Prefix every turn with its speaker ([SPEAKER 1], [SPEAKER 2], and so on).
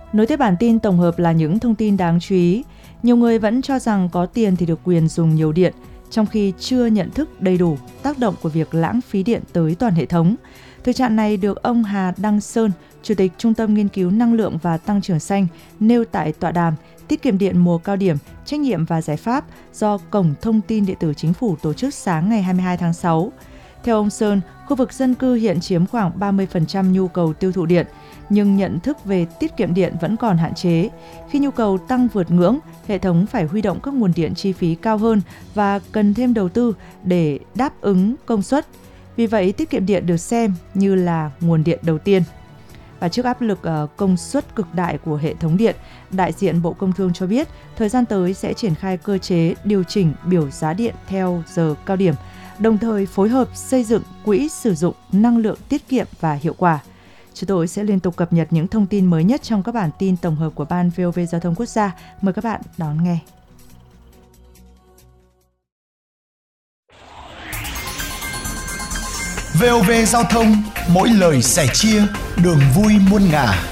[SPEAKER 1] Nối tiếp bản tin tổng hợp là những thông tin đáng chú ý. Nhiều người vẫn cho rằng có tiền thì được quyền dùng nhiều điện, trong khi chưa nhận thức đầy đủ tác động của việc lãng phí điện tới toàn hệ thống. Thực trạng này được ông Hà Đăng Sơn, Chủ tịch Trung tâm Nghiên cứu Năng lượng và Tăng trưởng Xanh, nêu tại tọa đàm Tiết kiệm điện mùa cao điểm, trách nhiệm và giải pháp do Cổng Thông tin Điện tử Chính phủ tổ chức sáng ngày 22 tháng 6. Theo ông Sơn, khu vực dân cư hiện chiếm khoảng 30% nhu cầu tiêu thụ điện, nhưng nhận thức về tiết kiệm điện vẫn còn hạn chế. Khi nhu cầu tăng vượt ngưỡng, hệ thống phải huy động các nguồn điện chi phí cao hơn và cần thêm đầu tư để đáp ứng công suất. Vì vậy, tiết kiệm điện được xem như là nguồn điện đầu tiên. Và trước áp lực công suất cực đại của hệ thống điện, đại diện Bộ Công Thương cho biết thời gian tới sẽ triển khai cơ chế điều chỉnh biểu giá điện theo giờ cao điểm, đồng thời phối hợp xây dựng quỹ sử dụng năng lượng tiết kiệm và hiệu quả. Chúng tôi sẽ liên tục cập nhật những thông tin mới nhất trong các bản tin tổng hợp của Ban VOV Giao thông Quốc gia. Mời các bạn đón nghe.
[SPEAKER 2] VOV Giao thông, mỗi lời sẻ chia, đường vui muôn ngả.